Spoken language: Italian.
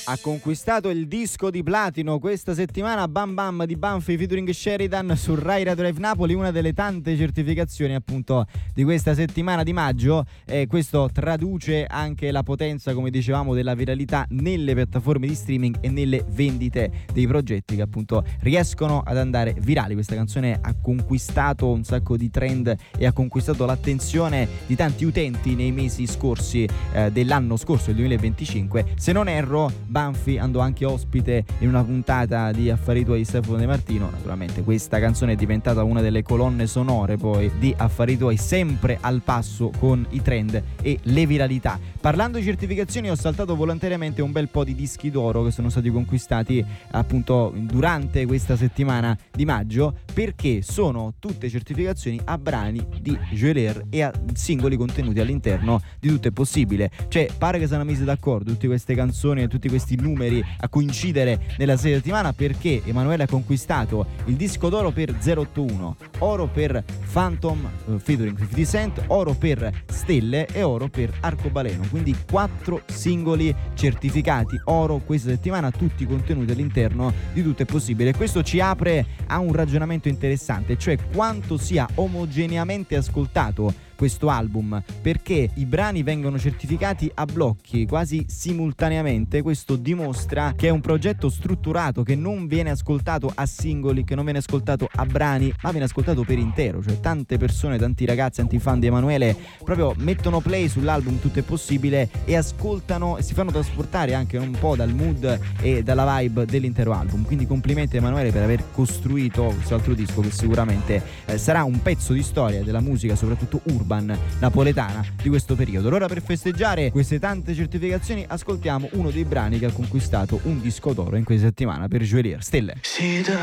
Ha conquistato il disco di platino questa settimana Bam Bam di Banfi featuring Sheridan su Rai Radio Live Napoli, una delle tante certificazioni appunto di questa settimana di maggio, e questo traduce anche la potenza, come dicevamo, della viralità nelle piattaforme di streaming e nelle vendite dei progetti che appunto riescono ad andare virali. Questa canzone ha conquistato un sacco di trend e ha conquistato l'attenzione di tanti utenti nei mesi scorsi dell'anno scorso, il 2025. Se non erro, Banfi andò anche ospite in una puntata di Affari Tuoi di Stefano De Martino. Naturalmente questa canzone è diventata una delle colonne sonore poi di Affari Tuoi, sempre al passo con i trend e le viralità. Parlando di certificazioni, ho saltato volontariamente un bel po' di dischi d'oro che sono stati conquistati appunto durante questa settimana di maggio, perché sono tutte certificazioni a brani di Geolier e a singoli contenuti all'interno di Tutto è possibile. Cioè, pare che siano messi d'accordo tutte queste canzoni e tutti questi numeri a coincidere nella settimana, perché Emanuele ha conquistato il disco d'oro per 081, oro per Phantom featuring 50 Cent, oro per Stelle e oro per Arcobaleno. Quindi 4 singoli certificati oro questa settimana, tutti contenuti all'interno di Tutto è possibile. E questo ci apre a un ragionamento interessante, cioè quanto sia omogeneamente ascoltato questo album, perché i brani vengono certificati a blocchi quasi simultaneamente. Questo dimostra che è un progetto strutturato, che non viene ascoltato a singoli, che non viene ascoltato a brani, ma viene ascoltato per intero. Cioè tante persone, tanti ragazzi, tanti fan di Emanuele proprio mettono play sull'album Tutto è possibile e ascoltano e si fanno trasportare anche un po' dal mood e dalla vibe dell'intero album. Quindi complimenti a Emanuele per aver costruito questo altro disco che sicuramente sarà un pezzo di storia della musica, soprattutto urban napoletana di questo periodo. Allora, per festeggiare queste tante certificazioni, ascoltiamo uno dei brani che ha conquistato un disco d'oro in questa settimana per Geolier, Stelle.